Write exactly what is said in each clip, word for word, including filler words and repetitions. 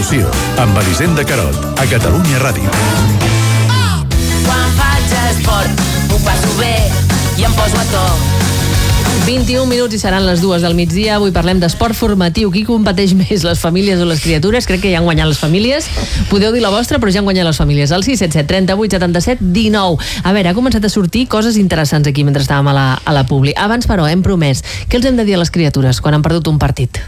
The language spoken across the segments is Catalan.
L'Emoció, amb Elisenda Carot, a Catalunya Ràdio. Quan faig esport, ho passo bé i em poso a to. vint-i-un minuts i seran les dues del migdia. Avui parlem d'esport formatiu. Qui competeix més, les famílies o les criatures? Crec que ja han guanyat les famílies. Podeu dir la vostra, però ja han guanyat les famílies. El sis set set, trenta-vuit, setanta-set, dinou. A veure, ha començat a sortir coses interessants aquí mentre estàvem a la, a la publi. Abans, però, hem promès. Què els hem de dir a les criatures quan han perdut un partit?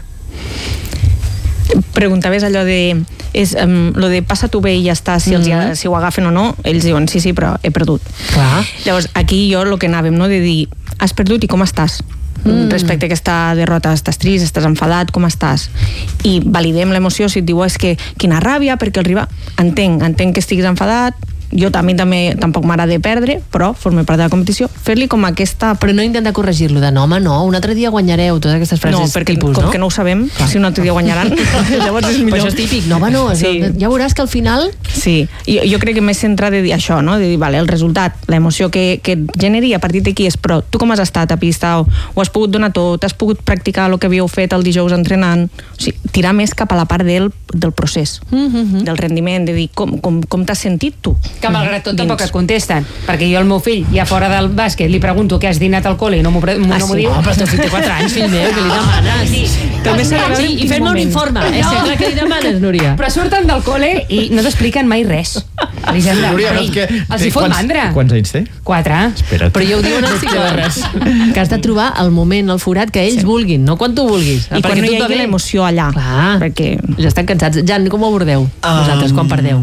Preguntaves allò de és, um, lo de passa-t'ho bé i ja està, si, els, mm-hmm. si ho agafen o no, ells diuen sí, sí, però he perdut. Clar. Llavors, aquí jo el que anàvem, no?, de dir, has perdut i com estàs? Mm. Respecte a aquesta derrota, estàs trist, estàs enfadat, com estàs? I validem l'emoció. Si et diu, és que quina ràbia, perquè el rival... Entenc, entenc que estiguis enfadat, jo també, també tampoc m'agrada perdre, però forma part de la competició, fer-li com aquesta... Però no intenta corregir-lo de no, home, no, un altre dia guanyareu, totes aquestes frases no, perquè tipus, com no? que no ho sabem, clar. Si un altre dia guanyaran, llavors és millor. Però això és típic, no, home, no, sí. Ja veuràs que al final... Sí, jo, jo crec que m'he centrat de dir això, no? De dir, vale, el resultat, l'emoció que, que et generi a partir d'aquí és, però tu com has estat a pista, o, o has pogut donar tot, has pogut practicar el que havíeu fet el dijous entrenant, o sigui, tirar més cap a la part del, del procés, mm-hmm. del rendiment, de dir, com, com, com t'has sentit tu? Que malgrat tot tampoc et contesten, perquè jo al meu fill, ja fora del bàsquet, li pregunto què has dinat al col·le i no m'ho no ah, sí? diu. Oh, però el teu fill té quatre anys, fill meu, que li demanes? Sí. També s'ha de veure sí, i fem-me un informe, eh? No. Sempre que li demanes, Núria. Però surten del col·le i no t'expliquen mai res. Elisenda, Núria, no, és que... els hi fot mandra. Quants anys té? Quatre. Espera't. Però ja ho diuen els psicòlegs, que has de trobar el moment, el forat que ells sí. vulguin, no quan tu vulguis. I quan no hi hagi l'emoció allà. Clar, perquè ja estan cansats. Jan, com ho abordeu um... vosaltres quan perdeu?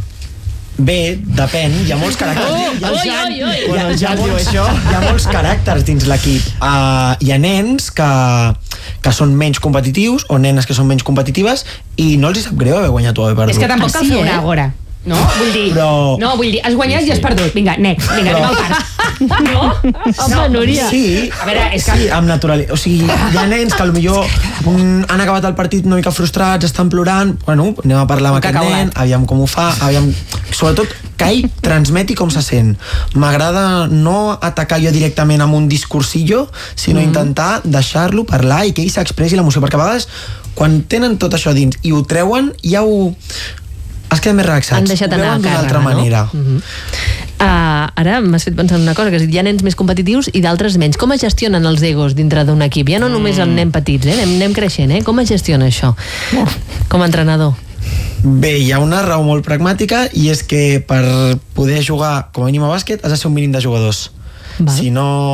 Bé, depèn, hi ha molts caràcters. Oh, hi ha, oi, oi, oi. Hi ha, hi ha, molts, hi ha molts caràcters dins l'equip. Uh, hi ha nens que, que són menys competitius o nenes que són menys competitives i no els hi sap greu haver guanyat o haver perdut. És que tampoc ah, cal sí, fer una eh? agora. No, vull dir, però... no, vull dir, has guanyat sí, sí. i has perdut. Vinga, next, vinga, però... anem al parc. No? Home, Núria. Sí, a veure, és que... sí, amb naturalitat. O sigui, hi ha nens que potser um, han acabat el partit una mica frustrats, estan plorant, bueno, anem a parlar amb aquest nen, aviam com ho fa, aviam... Sobretot, que ell transmeti com se sent. M'agrada no atacar jo directament amb un discursillo, sinó mm. intentar deixar-lo parlar i que ell s'expressi l'emoció, perquè a vegades, quan tenen tot això dins i ho treuen, ja ho... es queden més relaxats. Han deixat anar a d'una càrrega, altra manera. No? Uh-huh. uh, ara m'has fet pensar en una cosa, que hi ha nens més competitius i d'altres menys. Com es gestionen els egos dintre d'un equip? Ja no només el nen petits, eh? anem, anem creixent, eh? Com es gestiona això? Oh. Com a entrenador? Bé, hi ha una raó molt pragmàtica i és que per poder jugar com a mínim a bàsquet has de ser un mínim de jugadors. Val. Si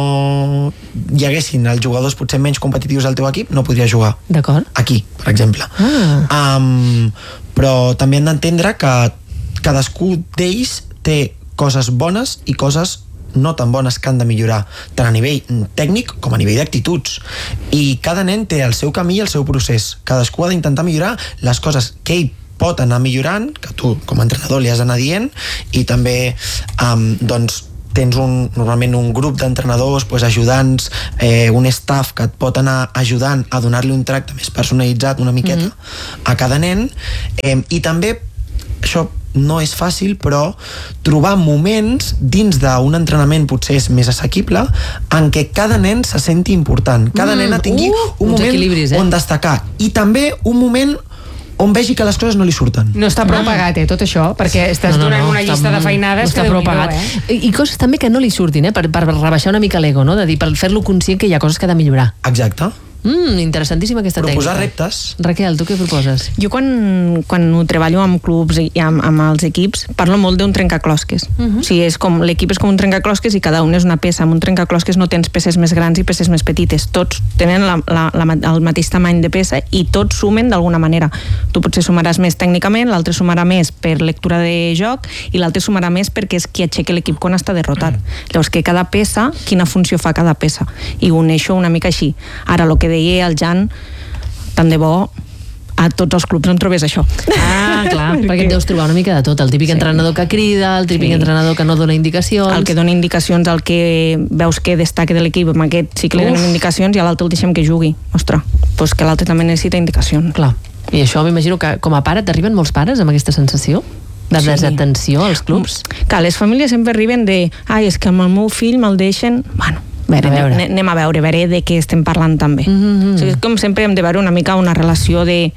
no hi haguessin els jugadors potser menys competitius al teu equip, no podries jugar. D'acord. Aquí, per exemple. Ah. Um, però també hem d'entendre que cadascú d'ells té coses bones i coses no tan bones que han de millorar, tant a nivell tècnic com a nivell d'actituds. I cada nen té el seu camí i el seu procés. Cadascú ha d'intentar millorar les coses que ell pot anar millorant, que tu com a entrenador li has d'anar dient, i també um, doncs tens un, normalment un grup d'entrenadors, pues, ajudants, eh, un staff que et pot anar ajudant a donar-li un tracte més personalitzat una miqueta mm-hmm. a cada nen, eh, i també això no és fàcil, però trobar moments dins d'un entrenament potser és més assequible en què cada nen se senti important, cada mm, nena tingui uh, un moment eh? on destacar, i també un moment on vegi que les coses no li surten. No està prou pagat, eh, tot això, perquè estàs no, no, donant no, una llista està, de feinades no que prou pagat. Eh? I, I coses també que no li surtin, eh, per, per rebaixar una mica l'ego, no? De dir, per fer-lo conscient que hi ha coses que ha de millorar. Exacte. Mm, interessantíssima aquesta Proposar tècnica. reptes. Raquel, tu què proposes? Jo quan, quan ho treballo amb clubs i amb, amb els equips parlo molt d'un trencaclosques. Uh-huh. O sigui, és com, l'equip és com un trencaclosques i cada un és una peça. Amb un trencaclosques no tens peces més grans i peces més petites. Tots tenen la, la, la, el mateix tamany de peça i tots sumen d'alguna manera. Tu potser sumaràs més tècnicament, l'altre sumarà més per lectura de joc i l'altre sumarà més perquè és qui aixeca l'equip quan està derrotat. Uh-huh. Llavors, que cada peça, quina funció fa cada peça? I ho uneixo una mica així. Ara, el que deia el Jan, tant de bo a tots els clubs on trobés això. Ah, clar, perquè et deus trobar una mica de tot, el típic sí. entrenador que crida, el típic sí. entrenador que no dona indicacions. El que dona indicacions, el que veus que destaca de l'equip, amb aquest sí que li donem indicacions i a l'altre el deixem que jugui. Ostres, doncs que l'altre també necessita indicacions. Clar, i això m'imagino que com a pare t'arriben molts pares amb aquesta sensació de sí. desatenció als clubs? Clar, les famílies sempre arriben de ai, és que amb el meu fill me'l deixen... Bueno, A veure, a veure. anem a veure, a veure de què estem parlant també. Mm-hmm. O sigui, com sempre hem de veure una mica una relació de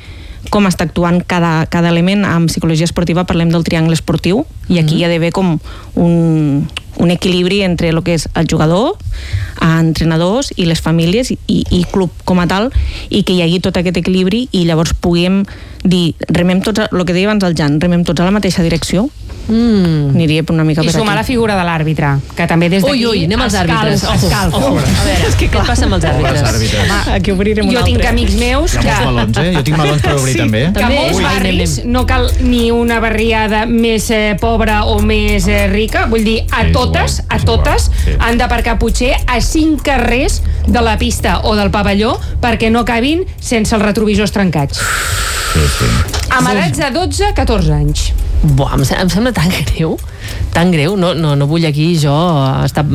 com està actuant cada, cada element. En psicologia esportiva parlem del triangle esportiu, i aquí mm. hi ha d'haver com un, un equilibri entre el que és el jugador, entrenadors i les famílies i, i club com a tal, i que hi hagi tot aquest equilibri i llavors puguem dir, remem tots, el que deia abans el Jan, remem tots a la mateixa direcció. Mm. Aniria una mica per aquí. I sumar aquí. la figura de l'àrbitre, que també des d'aquí... Ui, ui, anem als àrbitres. Escalf. A veure, què passa amb els àrbitres? Aquí obrirem un Jo altre. tinc amics meus Hi ha que... molts melons, eh? Jo tinc melons per obrir, Sí. també. que També? molts Ui. barris no cal ni una barriada més eh, pobra o més eh, rica, vull dir, a Sí, és totes, igual, a és totes igual, sí. han d'aparcar potser a cinc carrers de la pista o del pavelló perquè no acabin sense els retrovisors trencats. Sí, sí. Amb edats de dotze a catorze anys. Buah, em, se- em sembla tan greu, tan greu, no, no, no vull aquí jo estar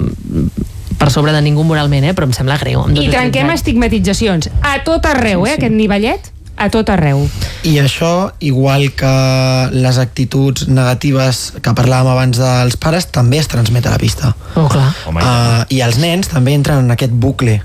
mm, per sobre de ningú moralment, eh? Però em sembla greu. amb I dotze trenquem anys. estigmatitzacions a tot arreu, eh, aquest nivellet, a tot arreu. I això, igual que les actituds negatives que parlàvem abans dels pares, també es transmet a la pista. Oh, clar. Home, Uh, I els nens també entren en aquest bucle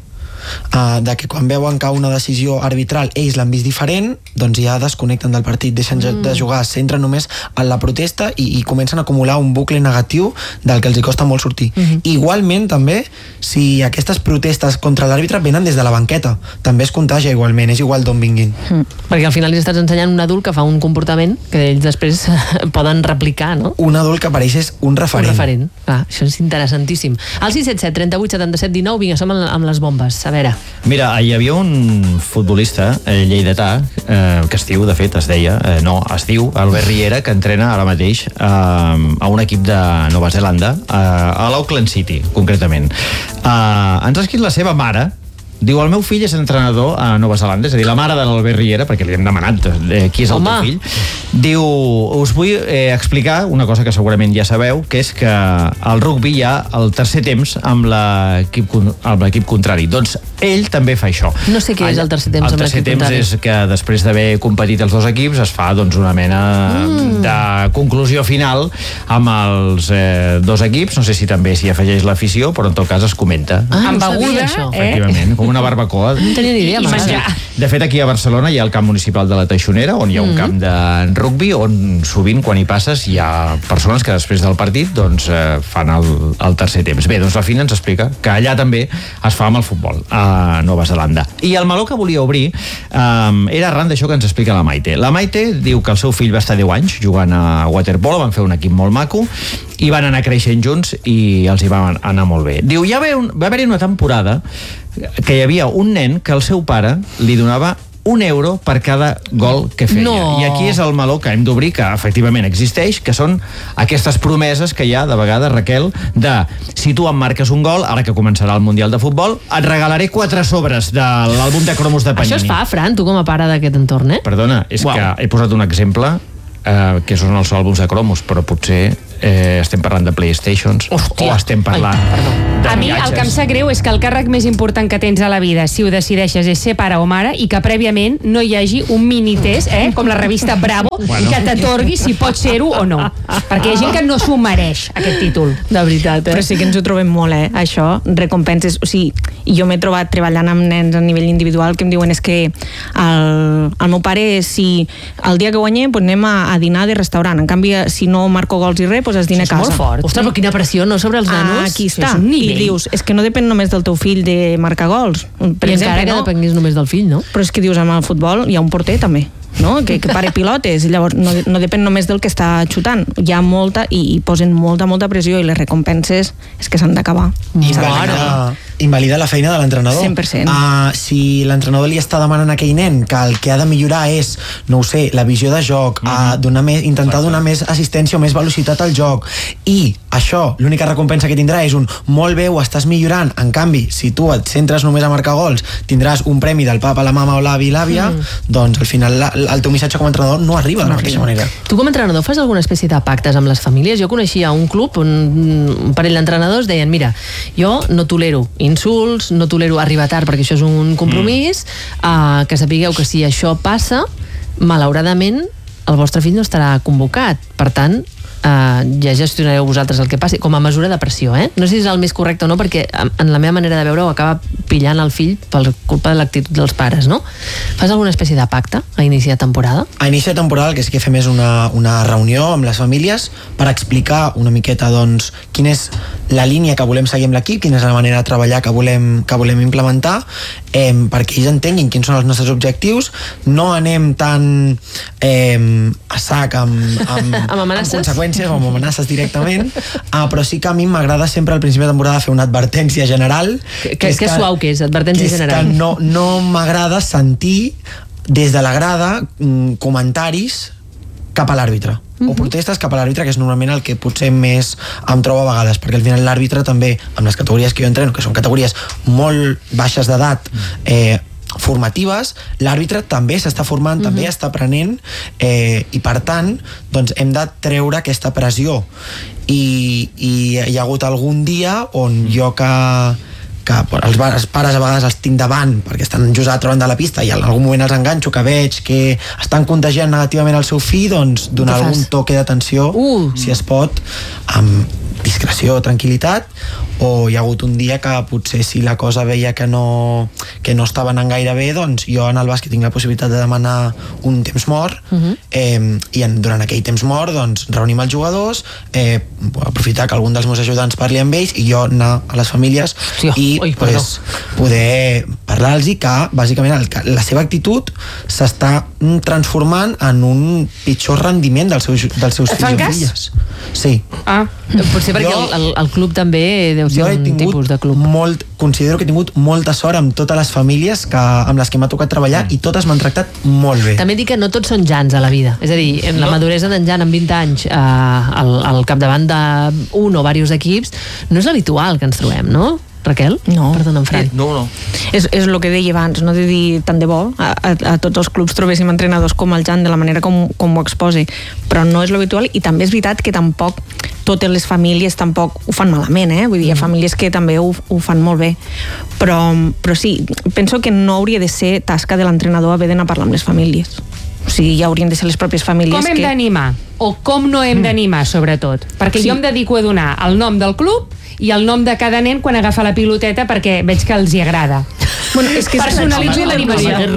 uh, de que quan veuen que una decisió arbitral ells l'han vist diferent, doncs ja desconnecten del partit, deixen mm. de jugar, s'entren només en la protesta i, i comencen a acumular un bucle negatiu del que els hi costa molt sortir. Mm-hmm. Igualment també, si aquestes protestes contra l'àrbitre venen des de la banqueta, també es contagia igualment, és igual d'on vinguin. Mm. Perquè al final li estàs ensenyant un adult que fa un comportament que ells després poden replicar, no? Un adult que apareix és un referent. Un referent. Ah, això és interessantíssim. Al sis set set, trenta-vuit, setanta-set, dinou, vinga, som amb, amb les bombes. A veure. Mira, hi havia un futbolista eh, lleidatà, eh, que es diu, de fet, es deia, eh, no, es diu Albert Riera, que entrena ara mateix eh, a un equip de Nova Zelanda, eh, a l'Auckland City, concretament. Eh, ens ha escrit la seva mare. Diu, el meu fill és entrenador a Nova Zelanda, és a dir, la mare de l'Albert Riera, perquè li hem demanat eh, qui és el Home. teu fill. Diu, us vull eh, explicar una cosa que segurament ja sabeu, que és que al rugby hi ha el tercer temps amb l'equip con- amb l'equip contrari. Doncs ell també fa això. No sé què és el tercer temps el amb tercer l'equip temps contrari. és que després d'haver competit els dos equips es fa doncs una mena mm. de conclusió final amb els eh, dos equips. No sé si també s'hi afegeix l'afició, però en tot cas es comenta. Ah, Amb no sabia, beguda, això. eh? Efectivament, com una barbacoa. No tenia ni idea, I mare. menjar. De fet, aquí a Barcelona hi ha el camp municipal de la Teixonera, on hi ha un camp de rugby, on sovint, quan hi passes, hi ha persones que després del partit doncs, eh, fan el, el tercer temps. Bé, doncs la Fina ens explica que allà també es fa amb el futbol, a Nova Zelanda. I el meló que volia obrir eh, era arran d'això que ens explica la Maite. La Maite diu que el seu fill va estar deu anys jugant a waterpolo, van fer un equip molt maco, i van anar creixent junts i els hi va anar molt bé. Diu, ja va, un, va haver-hi una temporada que hi havia un nen que el seu pare li donava un euro per cada gol que feia. No. I aquí és el meló que hem d'obrir, que efectivament existeix, que són aquestes promeses que hi ha de vegades, Raquel, de si tu em marques un gol, ara que començarà el Mundial de Futbol, et regalaré quatre sobres de l'àlbum de cromos de Panini. Això es fa, Fran, tu com a pare d'aquest entorn, eh? Perdona, és Uau. que he posat un exemple eh, que són els àlbums de cromos, però potser eh, estem parlant de Playstations. Hòstia. O estem parlant Ai, perdó. de A mi el viatges. que em sap greu és que el càrrec més important que tens a la vida, si ho decideixes, és ser pare o mare, i que prèviament no hi hagi un minitest, eh, com la revista Bravo, Bueno. que t'atorgui si pots ser-ho o no. Perquè hi ha gent que no s'ho mereix, aquest títol. De veritat, eh? Però sí que ens ho trobem molt, eh? Això, recompenses... O sigui, jo m'he trobat treballant amb nens a nivell individual que em diuen és que el, el meu pare, si el dia que guanyem, pues anem a, a dinar de restaurant. En canvi, si no marco gols i res, pues es dina a És casa. molt fort. Ostres, però quina pressió, no?, sobre els nanos. Ah, aquí està. És un I nivell. dius, és que no depèn només del teu fill de marcar gols. Per I exemple, encara que no? depengués només del fill, no? Però és que dius, amb el futbol hi ha un porter també, no? que, que pare pilotes, i llavors no, no depèn només del que està xutant, hi ha molta i, i posen molta, molta pressió, i les recompenses és que s'han d'acabar. Invalida, invalida la feina de l'entrenador. cent per cent. Uh, si l'entrenador li està demanant a aquell nen que el que ha de millorar és, no ho sé, la visió de joc, uh, donar més, intentar donar més assistència o més velocitat al joc, i això, l'única recompensa que tindrà és un molt bé, ho estàs millorant. En canvi, si tu et centres només a marcar gols, tindràs un premi del papa, la mama o l'avi i l'àvia, mm. doncs al final la, el teu missatge com a entrenador no arriba de la mateixa manera. Tu com a entrenador fas alguna espècie de pactes amb les famílies? Jo coneixia un club on un parell d'entrenadors deien, mira, jo no tolero insults, no tolero arribar tard perquè això és un compromís, mm. uh, que sapigueu que si això passa, malauradament el vostre fill no estarà convocat. Per tant, uh, ja gestionareu vosaltres el que passi, com a mesura de pressió, eh? No sé si és el més correcte o no, perquè en la meva manera de veure ho acaba pillant el fill per culpa de l'actitud dels pares, no? Fas alguna espècie de pacte a inici de temporada? A inici de temporada el que sí que fem és una, una reunió amb les famílies per explicar una miqueta doncs quina és la línia que volem seguir amb l'equip, quina és la manera de treballar que volem, que volem implementar, eh, perquè ells entenguin quins són els nostres objectius, no anem tan eh, a sac amb, amb, amb, amb conseqüències o amb amenaces directament, uh, però sí que a mi m'agrada sempre al principi de temporada fer una advertència general, que, que, que, que suau que és, advertència que és general, que no, no m'agrada sentir des de la grada comentaris cap a l'àrbitre o protestes cap a l'àrbitre, que és normalment el que potser més em trobo a vegades, perquè al final l'àrbitre també, amb les categories que jo entreno, que són categories molt baixes d'edat, eh, formatives, l'àrbitre també s'està formant, uh-huh. també està aprenent, eh, i per tant doncs hem de treure aquesta pressió, i, i hi ha hagut algun dia on jo que que els pares a vegades els tinc davant perquè estan just a l'altra banda de la pista i en algun moment els enganxo, que veig que estan contagiant negativament el seu fill, doncs donar algun toque d'atenció, uh. si es pot, amb discreció, tranquil·litat, o hi ha hagut un dia que potser si la cosa veia que no, que no estava anant gaire bé, doncs jo en el bàsquet tinc la possibilitat de demanar un temps mort, uh-huh. eh, i en, durant aquell temps mort doncs reunim els jugadors, eh, aprofitar que algun dels meus ajudants parli amb ells i jo anar a les famílies Hòstia, i oi, pues, poder parlar-los que bàsicament el, la seva actitud s'està transformant en un pitjor rendiment dels seus, dels seus fills i filles. Sí. Ah, potser perquè jo, el, el club també deu ser un tipus de club. Molt, considero que he tingut molta sort amb totes les famílies que, amb les que m'ha tocat treballar mm. i totes m'han tractat molt bé. També dic que no tots són Jans a la vida. És a dir, en la no. maduresa d'en Jan amb vint anys eh, al, al capdavant d'un o diversos equips no és l'habitual que ens trobem, no? Raquel? No. Perdona, Fran. No, no. És, és el que deia abans, no de dir tant de bo a, a, a tots els clubs trobéssim entrenadors com el Jan de la manera com, com ho exposi, però no és l'habitual, i també és veritat que tampoc totes les famílies tampoc ho fan malament, eh? Vull dir, hi ha famílies que també ho, ho fan molt bé, però, però sí, penso que no hauria de ser tasca de l'entrenador haver d'anar a parlar amb les famílies. O sigui, ja haurien de ser les pròpies famílies com hem que... d'animar? O com no hem mm. d'animar, sobretot? Perquè sí. jo em dedico a donar el nom del club i el nom de cada nen quan agafa la piloteta perquè veig que els hi agrada. Bueno, és que personalitzo l'animació. Amb aquest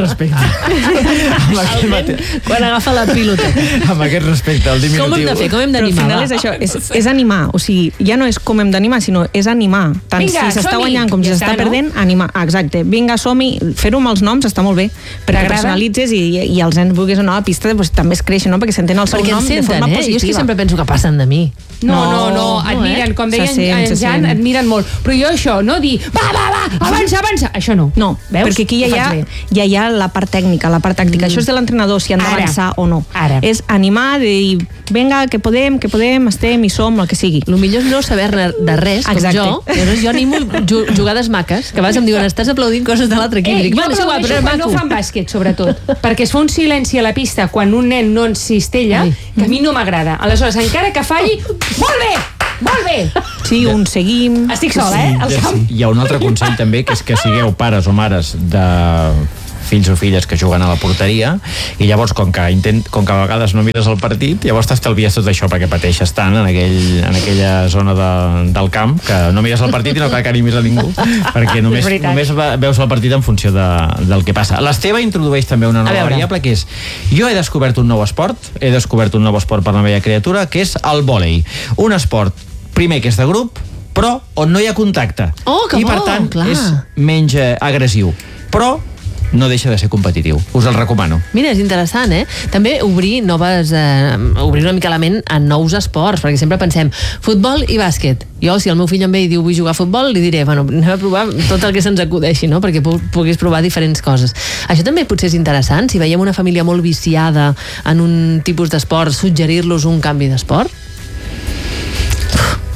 respecte. El nen quan agafa la piloteta. Amb aquest respecte, el diminutiu. Com hem de fer? Com hem d'animar? Però al final és això, és, és animar. O sigui, ja no és com hem d'animar, sinó és animar. Tant Vinga, si s'està guanyant com si ja s'està està, perdent, no? Animar. Ah, exacte. Vinga, som-hi. Fer-ho amb els noms està molt bé. Perquè personalitzes i, i els nens vulguis anar a la pista, doncs, també es creixen, no? Perquè s'entén el seu perquè nom senten, de forma eh? positiva. Jo és que sempre penso que passen de mi. No, no, no, admiren, eh? com deia en Jan, admiren molt. Però jo això, no dir, va, va, va, avança, avança, això no. No, veus? Perquè aquí ja hi, ha, ja hi ha la part tècnica, la part tàctica. Mm. Això és de l'entrenador, si han d'avançar o no. Ara. És animar, de dir, vinga, que podem, que podem, estem, hi som, el que sigui. El millor és no saber-ne de res, com Exacte. jo. Llavors jo animo jugades maques, que a vegades em diuen, estàs aplaudint coses de l'altre equip. Eh, Dic, jo bueno, és igual, però és quan maco. no fan bàsquet, sobretot. Perquè es fa un silenci a la pista quan un nen no ens cistella, Ai. que a mi no m'agrada. Aleshores, encara que falli, molt bé! Molt bé! Sí, un seguim... Estic sola, eh? Al camp. Hi ha un altre consell també, que és que sigueu pares o mares de fills o filles que juguen a la porteria, i llavors com que, intent, com que a vegades no mires el partit, llavors t'estalvies tot això perquè pateixes tant en, aquell, en aquella zona de, del camp que no mires el partit i no cal que animis a ningú perquè només, només veus el partit en funció de, del que passa. L'Esteve introdueix també una nova variable, que és jo he descobert un nou esport, he descobert un nou esport per la meva criatura, que és el vòlei. Un esport, primer, que és de grup, però on no hi ha contacte. Oh, que I per bo, tant clar. és menys eh, agressiu. Però no deixa de ser competitiu. Us el recomano. Mira, és interessant, eh? També obrir noves... Eh, obrir una mica la ment a nous esports, perquè sempre pensem futbol i bàsquet. Jo, si el meu fill em ve i diu vull jugar a futbol, li diré, bueno, anem a provar tot el que se'ns acudeixi, no? Perquè pu puguis provar diferents coses. Això també potser és interessant, si veiem una família molt viciada en un tipus d'esport, suggerir-los un canvi d'esport?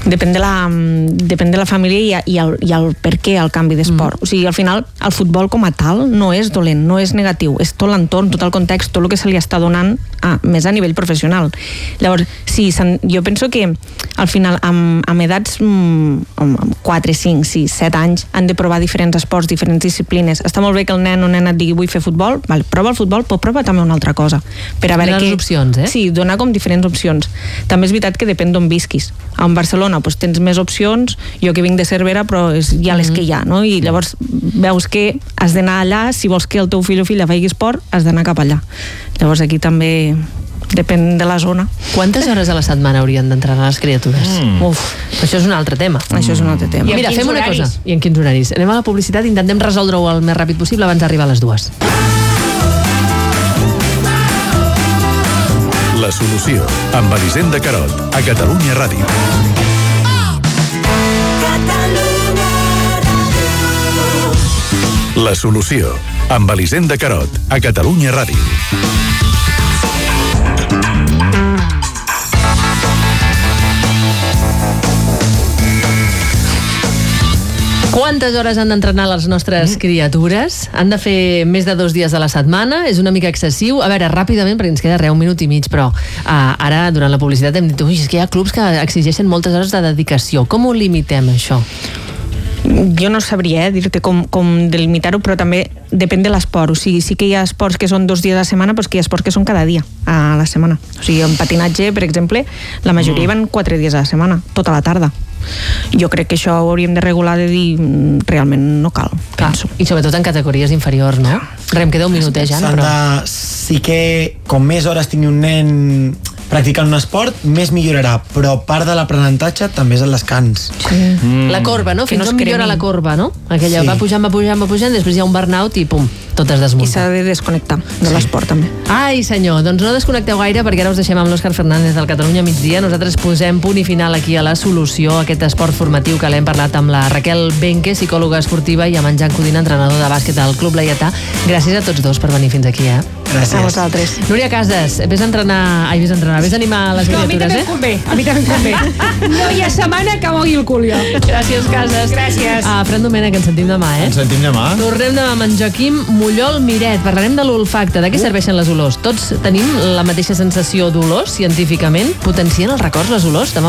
Depèn de la, depèn de la família i, i, el, i el per què el canvi d'esport. Mm. O sigui, al final, el futbol com a tal no és dolent, no és negatiu, és tot l'entorn, tot el context, tot el que se li està donant a, més a nivell professional. Llavors, sí, jo penso que al final, amb, amb edats amb quatre, cinc, sis, set anys, han de provar diferents esports, diferents disciplines. Està molt bé que el nen o nena et digui vull fer futbol, val, prova el futbol, però prova també una altra cosa. Per a veure les que, opcions, eh? Sí, donar com diferents opcions. També és veritat que depèn d'on visquis. A Barcelona doncs, tens més opcions, jo que vinc de Cervera, però és ja les que hi ha, no? I llavors veus que has d'anar allà, si vols que el teu fill o filla faci esport, has d'anar cap allà. Llavors aquí també depèn de la zona. Quantes hores a la setmana haurien d'entrenar les criatures? Mm. Uf, això és un altre tema. Mm. Això és un altre tema. Mira, fem una horaris? cosa. I en quins horaris? Anem a la publicitat i intentem resoldre-ho el més ràpid possible abans d'arribar a les dues. La solució, amb Elisenda Carot, a Catalunya Ràdio. La solució, amb Elisenda Carot, a Catalunya Ràdio. Quantes hores han d'entrenar les nostres mm. criatures? Han de fer més de dos dies a la setmana? És una mica excessiu? A veure, ràpidament, perquè ens queda res, un minut i mig, però uh, ara, durant la publicitat, hem dit, ui, és que hi ha clubs que exigeixen moltes hores de dedicació. Com ho limitem, això? Jo no sabria eh, dir-te com, com delimitar-ho, però també depèn de l'esport. O sigui, sí que hi ha esports que són dos dies a la setmana, però que hi ha esports que són cada dia a la setmana. O sigui, en patinatge, per exemple, la majoria mm. van quatre dies a la setmana, tota la tarda. Jo crec que això ho hauríem de regular, de dir realment no cal, Clar. penso. I sobretot en categories inferiors, no? Re, em queda un minut, eh, Jan, però... De, sí que com més hores tingui un nen practicant un esport, més millorarà, però part de l'aprenentatge també és el descans. Sí. Mm. La corba, no? Fins no on millora la corba, no? Aquella sí. va pujant, va pujant, va pujant, després hi ha un burnout i pum, tot es desmunta. I s'ha de desconnectar de sí. l'esport també. Ai, senyor, doncs no desconnecteu gaire perquè ara us deixem amb l'Òscar Fernández del Catalunya Migdia. Nosaltres posem punt i final aquí a La Solució, aquest esport formatiu que l'hem parlat amb la Raquel Benque, psicòloga esportiva, i amb en Jan Codina, entrenador de bàsquet al Club Laietà. Gràcies a tots dos per venir fins aquí, eh? Gràcies. A vosaltres. Núria Casas, vés a entrenar... Ai, vés a entrenar, vés a animar les no, criatures, eh? No, a mi també em convé, a mi també em convé. No hi ha setmana que mogui el cul, jo. Gràcies, Casas. Gràcies. A Fran Domènech, ens sentim demà, eh? Ens sentim demà. Tornem demà amb en Joaquim Mullol Miret. Parlarem de l'olfacte, de què serveixen les olors. Tots tenim la mateixa sensació d'olors, científicament? Potencien els records, les olors? Demà